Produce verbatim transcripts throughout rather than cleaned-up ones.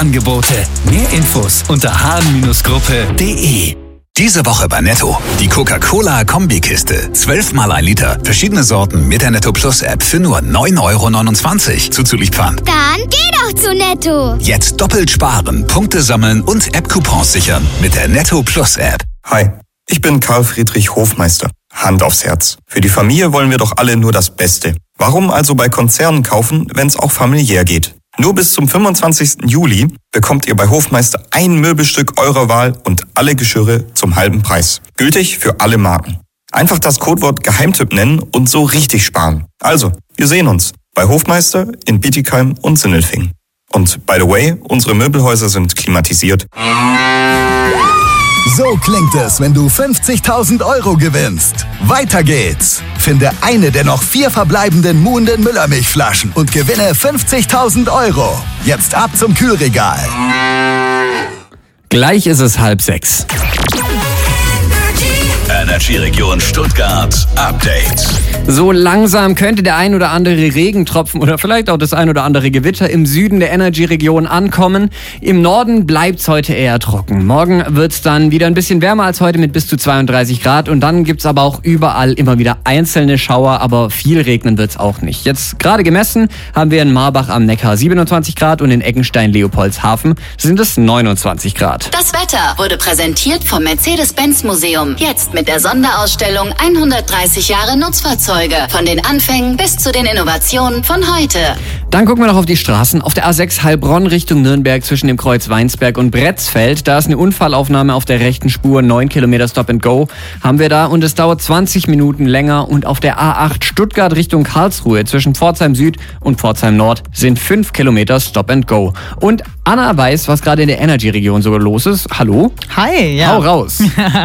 Angebote. Mehr Infos unter hahn Gruppe punkt de. Diese Woche bei Netto. Die Coca-Cola-Kombikiste. zwölf mal ein Liter. Verschiedene Sorten mit der Netto Plus App für nur neun Euro neunundzwanzig. Zuzüglich Pfand. Dann geh doch zu Netto. Jetzt doppelt sparen, Punkte sammeln und App-Coupons sichern mit der Netto Plus App. Hi, ich bin Karl Friedrich Hofmeister. Hand aufs Herz. Für die Familie wollen wir doch alle nur das Beste. Warum also bei Konzernen kaufen, wenn es auch familiär geht? Nur bis zum fünfundzwanzigsten Juli bekommt ihr bei Hofmeister ein Möbelstück eurer Wahl und alle Geschirre zum halben Preis. Gültig für alle Marken. Einfach das Codewort Geheimtipp nennen und so richtig sparen. Also, wir sehen uns bei Hofmeister in Bietigheim und Sindelfingen. Und by the way, unsere Möbelhäuser sind klimatisiert. So klingt es, wenn du fünfzigtausend Euro gewinnst. Weiter geht's. Finde eine der noch vier verbleibenden Muhnden Müllermilchflaschen und gewinne fünfzigtausend Euro. Jetzt ab zum Kühlregal. Gleich ist es halb sechs. Energy Region Stuttgart Update. So langsam könnte der ein oder andere Regentropfen oder vielleicht auch das ein oder andere Gewitter im Süden der Energy-Region ankommen. Im Norden bleibt's heute eher trocken. Morgen wird's dann wieder ein bisschen wärmer als heute mit bis zu zweiunddreißig Grad. Und dann gibt's aber auch überall immer wieder einzelne Schauer, aber viel regnen wird's auch nicht. Jetzt gerade gemessen haben wir in Marbach am Neckar siebenundzwanzig Grad und in Eckenstein-Leopoldshafen sind es neunundzwanzig Grad. Das Wetter wurde präsentiert vom Mercedes-Benz-Museum. Jetzt mit der Sonderausstellung hundertdreißig Jahre Nutzfahrzeuge. Von den Anfängen bis zu den Innovationen von heute. Dann gucken wir noch auf die Straßen. Auf der A sechs Heilbronn Richtung Nürnberg zwischen dem Kreuz Weinsberg und Bretzfeld. Da ist eine Unfallaufnahme auf der rechten Spur. neun Kilometer Stop and Go haben wir da. Und es dauert zwanzig Minuten länger. Und auf der A acht Stuttgart Richtung Karlsruhe zwischen Pforzheim Süd und Pforzheim Nord sind fünf Kilometer Stop and Go. Und Anna weiß, was gerade in der Energy-Region so los ist. Hallo? Hi, ja. Hau raus.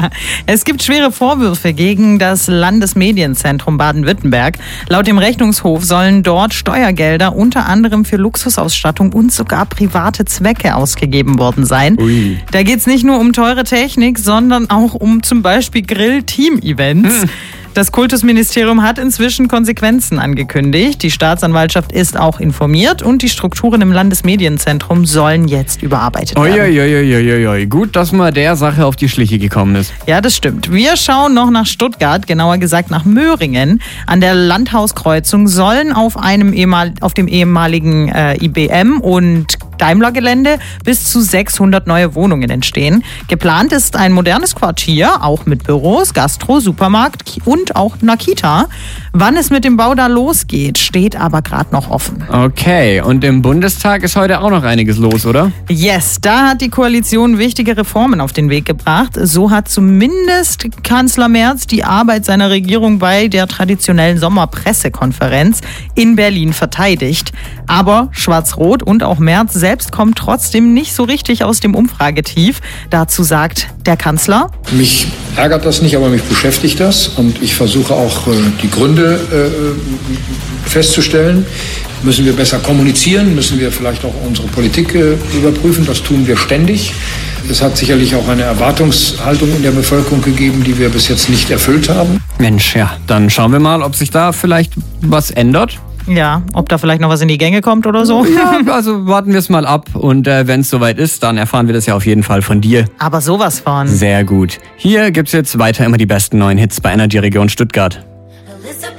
Es gibt schwere Vorwürfe gegen das Landesmedienzentrum Baden-Württemberg. Laut dem Rechnungshof sollen dort Steuergelder unter anderem für Luxusausstattung und sogar private Zwecke ausgegeben worden sein. Ui. Da geht es nicht nur um teure Technik, sondern auch um zum Beispiel Grill-Team-Events. Hm. Das Kultusministerium hat inzwischen Konsequenzen angekündigt. Die Staatsanwaltschaft ist auch informiert und die Strukturen im Landesmedienzentrum sollen jetzt überarbeitet werden. Uiuiuiuiui. Gut, dass man der Sache auf die Schliche gekommen ist. Ja, das stimmt. Wir schauen noch nach Stuttgart, genauer gesagt nach Möhringen. An der Landhauskreuzung sollen auf, einem ehemal, auf dem ehemaligen äh, I B M und Daimler-Gelände bis zu sechshundert neue Wohnungen entstehen. Geplant ist ein modernes Quartier, auch mit Büros, Gastro, Supermarkt und auch einer Kita. Wann es mit dem Bau da losgeht, steht aber gerade noch offen. Okay, und im Bundestag ist heute auch noch einiges los, oder? Yes, da hat die Koalition wichtige Reformen auf den Weg gebracht. So hat zumindest Kanzler Merz die Arbeit seiner Regierung bei der traditionellen Sommerpressekonferenz in Berlin verteidigt. Aber Schwarz-Rot und auch Merz selbst kommen trotzdem nicht so richtig aus dem Umfragetief. Dazu sagt der Kanzler: Mich ärgert das nicht, aber mich beschäftigt das. Und ich versuche auch äh, die Gründe äh, festzustellen. Müssen wir besser kommunizieren? Müssen wir vielleicht auch unsere Politik äh, überprüfen? Das tun wir ständig. Es hat sicherlich auch eine Erwartungshaltung in der Bevölkerung gegeben, die wir bis jetzt nicht erfüllt haben. Mensch, ja, dann schauen wir mal, ob sich da vielleicht was ändert. Ja, ob da vielleicht noch was in die Gänge kommt oder so. Ja, also warten wir es mal ab und äh, wenn es soweit ist, dann erfahren wir das ja auf jeden Fall von dir. Aber sowas von. Sehr gut. Hier gibt's jetzt weiter immer die besten neuen Hits bei Energy Region Stuttgart.